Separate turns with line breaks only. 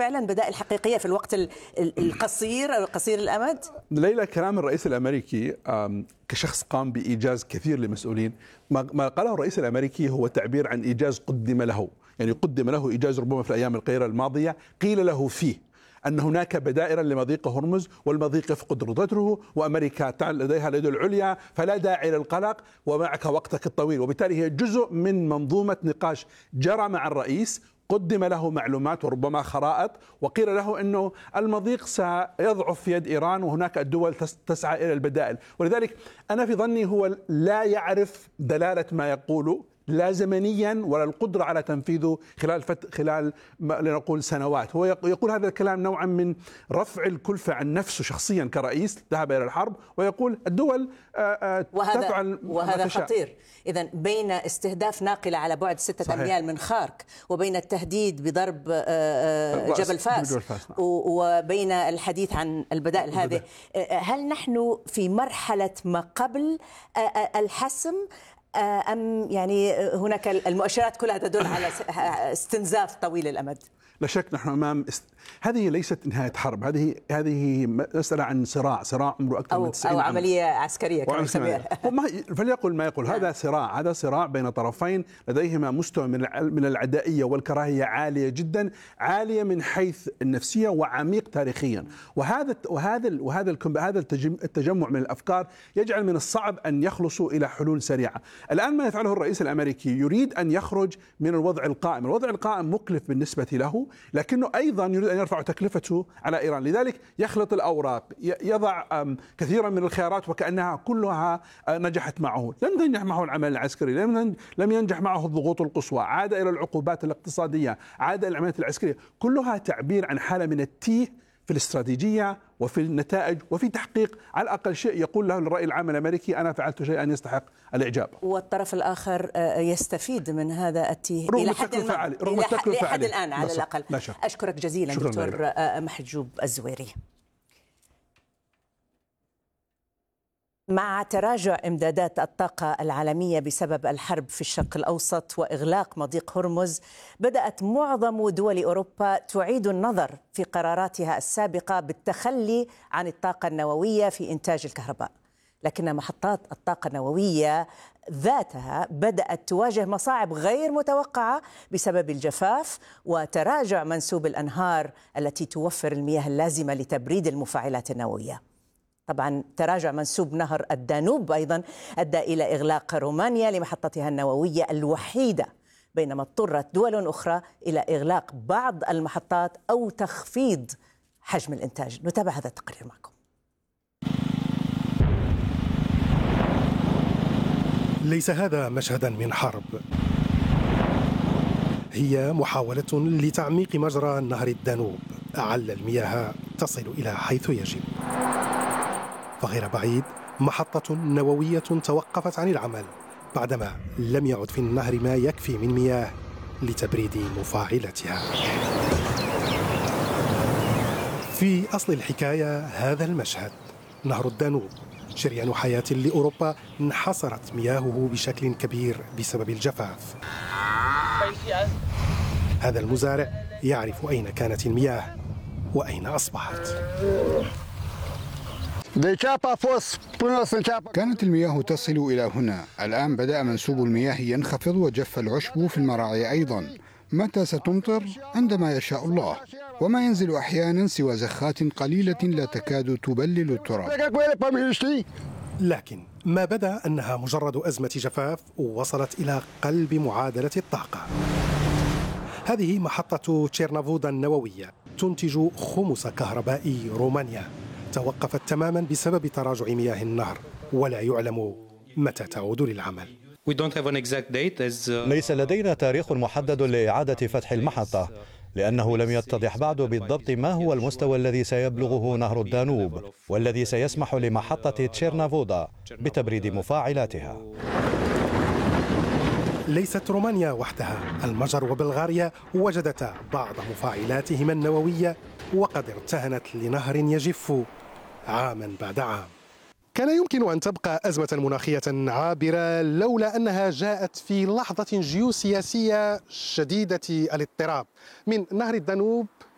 فعلا بدائل حقيقية في الوقت قصير الأمد؟
ليلى، كلام الرئيس الأمريكي كشخص قام بإيجاز كثير لمسؤولين، ما قاله الرئيس الأمريكي هو تعبير عن إيجاز قدم له، يعني قدم له إيجاز ربما في الأيام القليلة الماضية قيل له فيه أن هناك بدائل لمضيق هرمز والمضيق يفقد رطته وأمريكا لديها اليد العليا فلا داعي للقلق ومعك وقتك الطويل، وبالتالي هي جزء من منظومة نقاش جرى مع الرئيس. قدم له معلومات وربما خرائط وقيل له أنه المضيق سيضعف في يد إيران وهناك الدول تسعى إلى البدائل، ولذلك أنا في ظني هو لا يعرف دلالة ما يقوله لا زمنيا ولا القدرة على تنفيذه خلال لنقول سنوات. هو يقول هذا الكلام نوعا من رفع الكلفة عن نفسه شخصيا كرئيس ذهب إلى الحرب، ويقول الدول تفعل
وهذا خطير. إذن بين استهداف ناقلة على بعد 6 أميال من خارك وبين التهديد بضرب جبل فاس وبين الحديث عن البدائل هذه، هل نحن في مرحلة ما قبل الحسم أم يعني هناك المؤشرات كلها تدل على استنزاف طويل الأمد؟
لا شك نحن أمام هذه ليست نهاية حرب، هذه مسألة عن صراع عمره أكثر من 90
عام أو
عام.
عملية عسكرية كما يسميها.
فليقل ما يقول. هذا صراع بين طرفين لديهما مستوى من العدائية والكراهية عالية جدا، عالية من حيث النفسية وعميق تاريخيا، وهذا التجمع من الأفكار يجعل من الصعب أن يخلصوا إلى حلول سريعة. الآن ما يفعله الرئيس الأمريكي يريد أن يخرج من الوضع القائم. الوضع القائم مكلف بالنسبة له، لكنه أيضا يريد أن يرفع تكلفته على إيران، لذلك يخلط الأوراق، يضع كثيرا من الخيارات وكأنها كلها نجحت معه. لم تنجح معه العمل العسكري، لم ينجح معه الضغوط القصوى، عاد إلى العقوبات الاقتصادية، عاد إلى العمليات العسكرية، كلها تعبير عن حالة من التيه في الاستراتيجية وفي النتائج وفي تحقيق على الأقل شيء يقول له الرأي العام الأمريكي أنا فعلت شيئا يستحق الإعجاب.
والطرف الآخر يستفيد من هذا التيه
إلى حد
الآن على الأقل. أشكرك جزيلا دكتور محجوب الزويري. مع تراجع إمدادات الطاقة العالمية بسبب الحرب في الشرق الأوسط وإغلاق مضيق هرمز، بدأت معظم دول أوروبا تعيد النظر في قراراتها السابقة بالتخلي عن الطاقة النووية في إنتاج الكهرباء، لكن محطات الطاقة النووية ذاتها بدأت تواجه مصاعب غير متوقعة بسبب الجفاف وتراجع منسوب الأنهار التي توفر المياه اللازمة لتبريد المفاعلات النووية. طبعا تراجع منسوب نهر الدانوب أيضا أدى إلى إغلاق رومانيا لمحطتها النووية الوحيدة، بينما اضطرت دول أخرى إلى إغلاق بعض المحطات أو تخفيض حجم الإنتاج. نتابع هذا التقرير معكم.
ليس هذا مشهدا من حرب، هي محاولة لتعميق مجرى نهر الدانوب لعل المياه تصل إلى حيث يجب. فغير بعيد محطة نووية توقفت عن العمل بعدما لم يعد في النهر ما يكفي من مياه لتبريد مفاعلاتها. في أصل الحكاية هذا المشهد، نهر الدانوب شريان حياة لأوروبا انحصرت مياهه بشكل كبير بسبب الجفاف. هذا المزارع يعرف أين كانت المياه وأين أصبحت.
كانت المياه تصل إلى هنا، الآن بدأ منسوب المياه ينخفض وجف العشب في المراعي أيضا. متى ستمطر؟ عندما يشاء الله، وما ينزل أحيانا سوى زخات قليلة لا تكاد تبلل التراب.
لكن ما بدا أنها مجرد أزمة جفاف وصلت إلى قلب معادلة الطاقة. هذه محطة تشيرنافودا النووية تنتج خمس كهرباء رومانيا، توقفت تماما بسبب تراجع مياه النهر ولا يعلم متى تعود للعمل.
ليس لدينا تاريخ محدد لإعادة فتح المحطة، لأنه لم يتضح بعد بالضبط ما هو المستوى الذي سيبلغه نهر الدانوب والذي سيسمح لمحطة تشيرنافودا بتبريد مفاعلاتها.
ليست رومانيا وحدها، المجر وبلغاريا وجدتا بعض مفاعلاتهما النووية وقد ارتهنت لنهر يجف عاما بعد عام. كان يمكن أن تبقى أزمة مناخية عابرة لولا أنها جاءت في لحظة جيوسياسية شديدة الاضطراب من نهر الدانوب